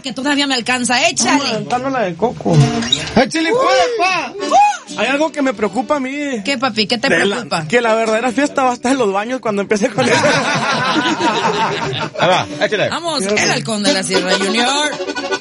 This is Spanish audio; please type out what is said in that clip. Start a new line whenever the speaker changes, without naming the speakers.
que todavía me alcanza. Échale.
Dale la de coco. ¡Échale, pues, pa! Hay algo que me preocupa a mí.
¿Qué, papi? ¿Qué te preocupa?
Que la verdadera fiesta va a estar en los baños cuando empiece con eso.
Ahí va, échale.
Vamos, el halcón de la Sierra Junior.